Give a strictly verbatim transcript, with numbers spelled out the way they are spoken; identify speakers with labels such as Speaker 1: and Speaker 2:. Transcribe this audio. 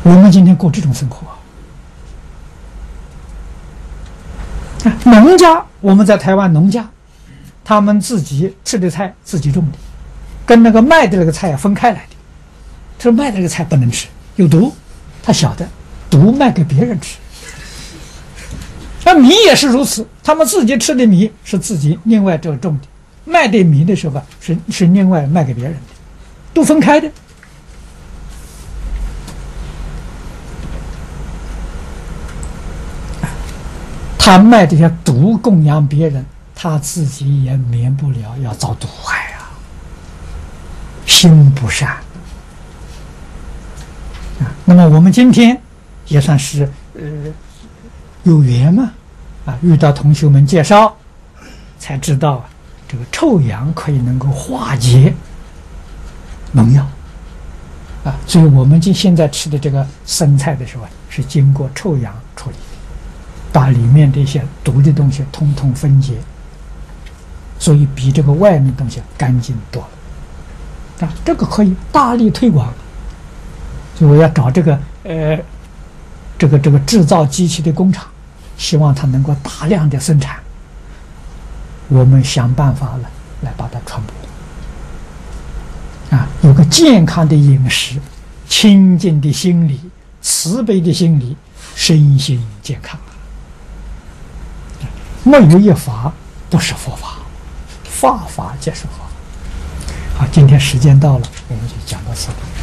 Speaker 1: 我们今天过这种生活啊，农家，我们在台湾农家，他们自己吃的菜自己种的，跟那个卖的那个菜分开来的。他说卖的那个菜不能吃，有毒，他晓得毒卖给别人吃。那米也是如此，他们自己吃的米是自己另外这个种的，卖的米的时候是是另外卖给别人的，都分开的。他卖这些毒供养别人，他自己也免不了要遭毒害啊，心不善啊。那么我们今天也算是呃有缘嘛，啊，遇到同学们介绍，才知道啊，这个臭氧可以能够化解农药啊，所以我们今现在吃的这个生菜的时候是经过臭氧处理的。把里面这些毒的东西通通分解，所以比这个外面的东西干净多了啊！这个可以大力推广，所以我要找这个呃，这个这个制造机器的工厂，希望它能够大量的生产，我们想办法了来把它传播啊！有个健康的饮食，清净的心理，慈悲的心理，身心健康。没有一法不是佛法，法法皆是佛法。好，今天时间到了，我们就讲到此。